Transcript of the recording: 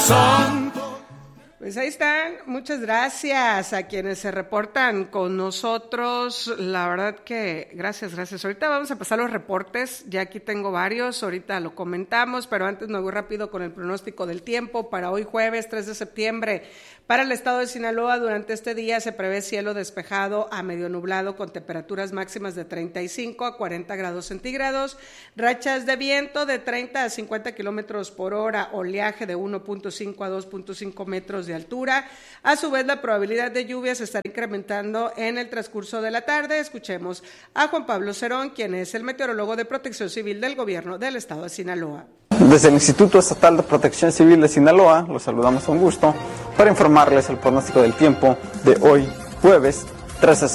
corazón. Pues ahí están, muchas gracias a quienes se reportan con nosotros, la verdad que gracias. Ahorita vamos a pasar los reportes, ya aquí tengo varios, ahorita lo comentamos, pero antes me voy rápido con el pronóstico del tiempo para hoy jueves 3 de septiembre. Para el estado de Sinaloa, durante este día se prevé cielo despejado a medio nublado con temperaturas máximas de 35 a 40 grados centígrados, rachas de viento de 30 a 50 kilómetros por hora, oleaje de 1.5 a 2.5 metros de altura. A su vez, la probabilidad de lluvias estará incrementando en el transcurso de la tarde. Escuchemos a Juan Pablo Cerón, quien es el meteorólogo de Protección Civil del Gobierno del estado de Sinaloa. Desde el Instituto Estatal de Protección Civil de Sinaloa, los saludamos con gusto para informarles el pronóstico del tiempo de hoy, jueves 13 de septiembre.